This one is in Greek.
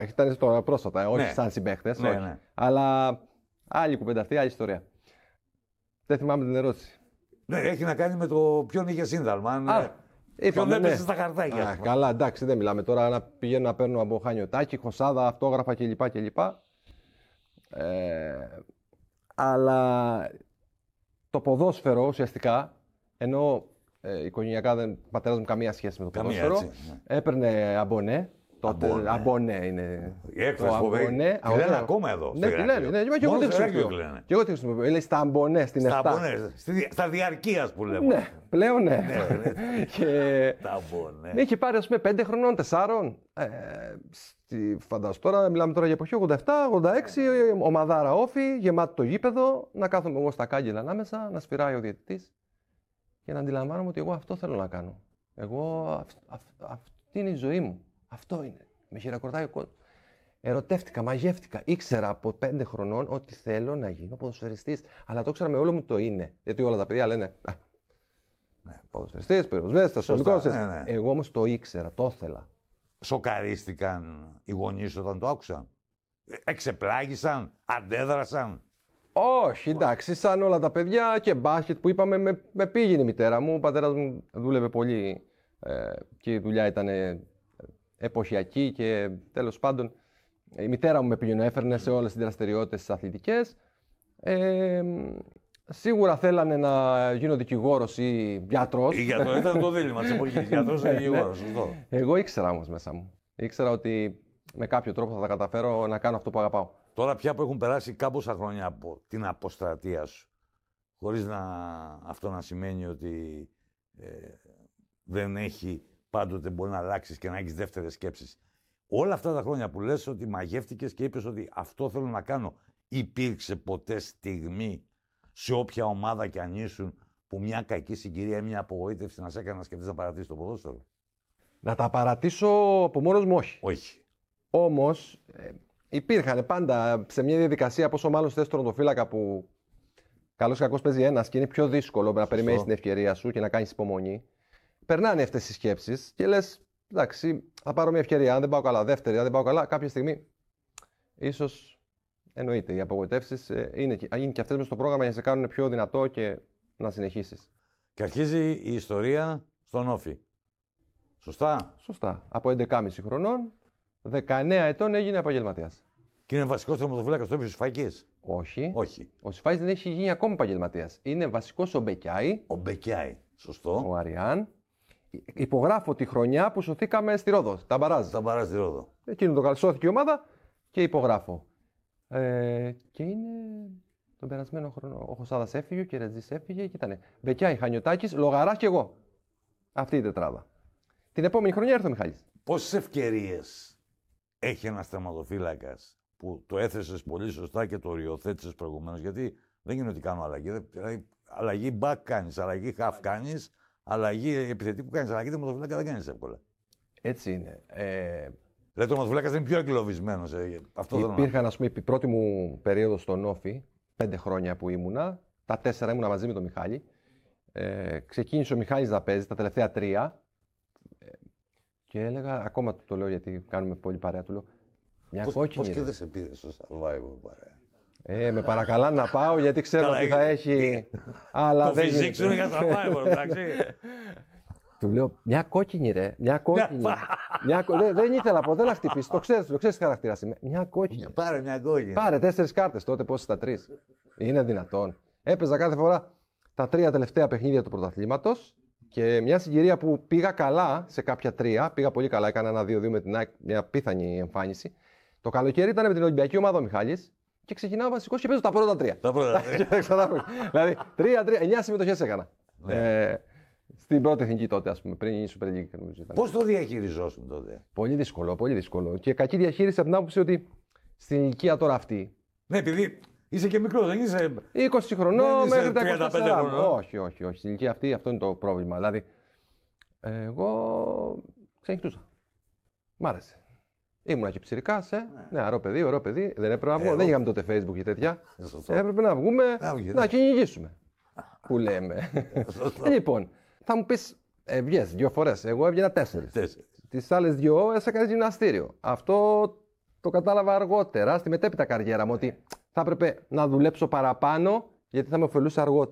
Ήταν τώρα πρόσφατα, όχι Ναι. σαν συμπαίχτες. Ναι, όχι. ναι. Αλλά άλλη κουβέντα αυτή, άλλη ιστορία. Δεν θυμάμαι την ερώτηση. Ναι, έχει να κάνει με το ποιον είχε σύνδαλμα. Αν, ποιον είπαμε, έπεσε ναι. στα χαρτάκια. Καλά, εντάξει, δεν μιλάμε τώρα να πηγαίνω να παίρνω από Χανιωτάκι, Χωσάδα, αυτόγραφα κλπ. Αλλά το ποδόσφαιρο ουσιαστικά, ενώ οικογενειακά ο πατέρας μου καμία σχέση με το Καμία, ποδόσφαιρο, έτσι, ναι. έπαιρνε αμπονέ. Τότε Αμπονέ. αμπονέ είναι. Η έκφραση που αμπονέ. τη λένε ακόμα εδώ. Ναι, τη λένε. Ναι, και εγώ τη χρησιμοποιώ. Και εγώ τη χρησιμοποιώ. Λέει στα αμπονέ, στην Στα 7. αμπονέ, στα διαρκείας που λέμε. Ναι, πλέον ναι. Και Τα αμπονέ. με είχε πάρει, ας πούμε, 5 χρονών, 4. Φαντάζομαι τώρα, μιλάμε τώρα για εποχή 87-86, ομαδάρα όφη, γεμάτο το γήπεδο, να κάθομαι εγώ στα κάγκελα ανάμεσα, να σφυράει ο διαιτητής και να αντιλαμβάνομαι ότι εγώ αυτό θέλω να κάνω. Εγώ αυτή είναι η ζωή μου. Αυτό είναι. Με χειροκροτάει ο κόσμος. Ερωτεύτηκα, μαγεύτηκα. Ήξερα από 5 χρονών ότι θέλω να γίνω ποδοσφαιριστής. Αλλά το ήξερα με όλο μου το είναι. Γιατί όλα τα παιδιά λένε ποδοσφαιριστής, πυροσβέστης, αστυνομικός. Ναι. Εγώ όμως το ήξερα, το ήθελα. Σοκαρίστηκαν οι γονείς όταν το άκουσαν. Εξεπλάγησαν, αντέδρασαν. Όχι, εντάξει, σαν όλα τα παιδιά και μπάσκετ που είπαμε, με πήγαινε η μητέρα μου. Ο πατέρας μου δούλευε πολύ και η δουλειά ήταν εποχιακή και τέλος πάντων η μητέρα μου με πήγαινε, έφερνε σε όλες τις δραστηριότητες τις αθλητικές. Σίγουρα θέλανε να γίνω δικηγόρος ή γιατρός. γιατρός ήταν το δίλημμα της εποχής, γιατρός ή δικηγόρος, σωστό. Εγώ ήξερα όμως μέσα μου. Ήξερα ότι με κάποιο τρόπο θα τα καταφέρω να κάνω αυτό που αγαπάω. Τώρα πια που έχουν περάσει κάμποσα χρόνια από την αποστρατεία σου, χωρίς αυτό να σημαίνει ότι δεν έχει πάντοτε μπορεί να αλλάξεις και να έχεις δεύτερες σκέψεις. Όλα αυτά τα χρόνια που λες ότι μαγεύτηκες και είπες ότι αυτό θέλω να κάνω, υπήρξε ποτέ στιγμή σε όποια ομάδα κι αν ήσουν που μια κακή συγκυρία ή μια απογοήτευση να σε έκανε να σκεφτείς να παρατήσεις το ποδόσφαιρο? Να τα παρατήσω από μόνος μου, όχι. Όχι. Όμως υπήρχαν πάντα σε μια διαδικασία, πόσο μάλλον θες τερματοφύλακα που καλώς ή κακώς παίζει ένας και είναι πιο δύσκολο να περιμένεις την ευκαιρία σου και να κάνεις υπομονή. Περνάνε αυτές οι σκέψεις και λες, εντάξει, θα πάρω μια ευκαιρία. Αν δεν πάω καλά, δεύτερη, αν δεν πάω καλά, κάποια στιγμή ίσως. Εννοείται, οι απογοητεύσεις είναι και αυτές μες στο πρόγραμμα για να σε κάνουν πιο δυνατό και να συνεχίσεις. Και αρχίζει η ιστορία στον Όφη. Σωστά. Σωστά. Από 11,5 χρονών, 19 ετών έγινε επαγγελματίας. Και είναι βασικός τερματοφύλακας του Όφη Σφακής. Όχι. Όχι. Ο Σιφάης δεν έχει γίνει ακόμα επαγγελματίας. Είναι βασικός ο Μπεκιάη. Ο Μπεκιάη. Σωστό. Ο Αριάν. Υπογράφω τη χρονιά που σωθήκαμε στη Ρόδο. Τα μπαράζ. Τα μπαράζ στη Ρόδο. Εκείνο το καλσώθηκε η ομάδα και υπογράφω. Και είναι τον περασμένο χρόνο. Ο Χωσάδας έφυγε, ο Κερετζής έφυγε και ήταν Μπεκιάη, Χανιωτάκης, Λογαράς και εγώ. Αυτή η τετράδα. Την επόμενη χρονιά έρθει ο Μιχάλης. Πόσες ευκαιρίες έχει ένας τερματοφύλακας που το έθεσες πολύ σωστά και το οριοθέτησες προηγουμένως? Γιατί δεν είναι ότι κάνω αλλαγή. Δηλαδή, αλλαγή back κάνεις, αλλαγή half κάνεις, αλλαγή επιθετή που κάνεις. Αλλαγή τερματοφύλακα δεν κάνεις εύκολα. Έτσι είναι. Δηλαδή, ο τερματοφύλακας είναι πιο εγκλωβισμένος. Υπήρχαν, ας πούμε, η πρώτη μου περίοδο στον Όφη, 5 χρόνια που ήμουνα. Τα 4 ήμουνα μαζί με τον Μιχάλη. Ξεκίνησε ο Μιχάλης να παίζει τα τελευταία 3. Και έλεγα, ακόμα το λέω γιατί κάνουμε πολύ παρέα, του λέω. Μια κόκκινη. Πώς και δεν σε πήρε στο Survivor παρέα? Με παρακαλάνε να πάω γιατί ξέρω ότι θα έχει. Αλλά το δεν φυσίξ είναι για Survivor, εντάξει. Του λέω, μια κόκκινη ρε, μια κόκκινη. Δεν ήθελα να πω, δεν la χτυπήσει. Το ξέρεις τι χαρακτήρας είμαι. Μια κόκκινη. Πάρε μια κόκκινη. Πάρε 4 κάρτες τότε, πόσες τα 3. Είναι δυνατόν? Έπαιζα κάθε φορά τα 3 τελευταία παιχνίδια του πρωταθλήματος και μια συγκυρία που πήγα καλά σε κάποια 3. Πήγα πολύ καλά, έκανα ένα 2-2 με την ΑΕΚ, μια πίθανη εμφάνιση. Το καλοκαίρι ήταν με την Ολυμπιακή ομάδα ο Μιχάλης και ξεκινάω βασικός και παίζω τα πρώτα 3. Τα πρώτα 3. Δηλαδή 3-3, 9 συμμετοχές έκανα. Στην πρώτη εθνική τότε, ας πούμε, πριν η Super League. Πώς το διαχειριζόσουν τότε? Πολύ δύσκολο, πολύ δύσκολο. Και κακή διαχείριση από την άποψη ότι στην ηλικία τώρα αυτή. Ναι, επειδή είσαι και μικρός, δεν είσαι. 20 χρονών μέχρι τα 35 24. χρονών. Όχι. Στην ηλικία αυτή αυτό είναι το πρόβλημα. Δηλαδή, εγώ ξενυχτούσα. Μ' άρεσε. Ήμουνα και ψηρικάς, νεαρό παιδί, ωραίο παιδί. Δεν έπρεπε να βγω. Δεν είχαμε τότε Facebook και τέτοια. Έπρεπε να βγούμε να κυνηγήσουμε. Που λέμε. Λοιπόν, θα μου πεις, βγες 2 φορές. Εγώ έβγαινα 4. Τις άλλες 2 έσαι γυμναστήριο. Αυτό το κατάλαβα αργότερα, στη μετέπειτα καριέρα μου, ότι θα έπρεπε να δουλέψω παραπάνω γιατί θα με ωφελούσε αργότερα.